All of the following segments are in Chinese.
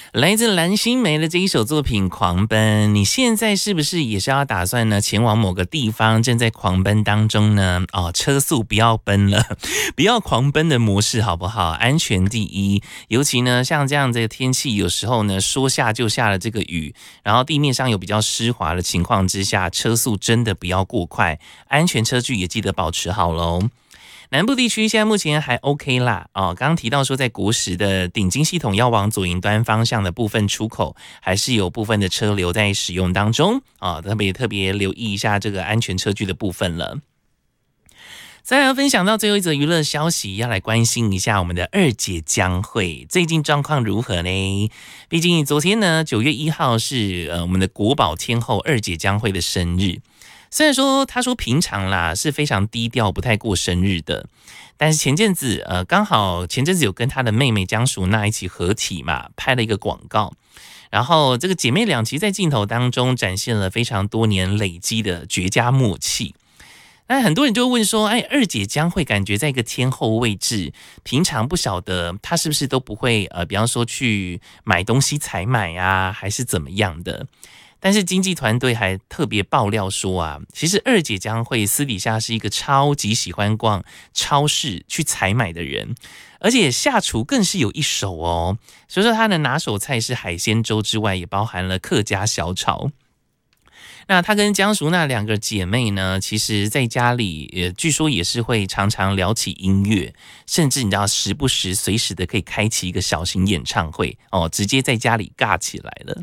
来自蓝心湄的这一首作品《狂奔》，你现在是不是也是要打算呢前往某个地方，正在狂奔当中呢？车速不要奔了，不要狂奔的模式好不好？安全第一。尤其呢像这样的天气，有时候呢说下就下了这个雨，然后地面上有比较湿滑的情况之下，车速真的不要过快，安全车距也记得保持好咯。南部地区现在目前还 OK 啦，刚刚提到说在国十的顶金系统要往左营端方向的部分出口，还是有部分的车流在使用当中特别留意一下这个安全车距的部分了。再来要分享到最后一则娱乐消息，要来关心一下我们的二姐江蕙最近状况如何呢？毕竟昨天呢9月1号是我们的国宝天后二姐江蕙的生日。虽然说他说平常啦是非常低调不太过生日的，但是前阵子刚好前阵子有跟他的妹妹江淑娜一起合体嘛，拍了一个广告，然后这个姐妹俩其实在镜头当中展现了非常多年累积的绝佳默契。那很多人就会问说，二姐江蕙感觉在一个天后位置，平常不晓得她是不是都不会比方说去买东西采买啊，还是怎么样的。但是经纪团队还特别爆料说其实二姐江蕙私底下是一个超级喜欢逛超市去采买的人，而且下厨更是有一手哦。所以说她的拿手菜是海鲜粥之外，也包含了客家小炒。那她跟江淑娜两个姐妹呢，其实在家里据说也是会常常聊起音乐，甚至你知道时不时随时的可以开启一个小型演唱会直接在家里尬起来了。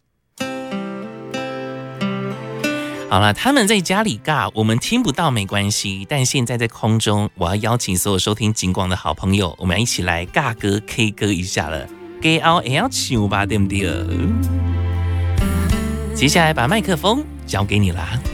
好了，他们在家里尬，我们听不到没关系，但现在在空中，我要邀请所有收听警广的好朋友，我们一起来尬歌 K 歌一下了 ，GL 唱吧，对不对？接下来把麦克风交给你啦。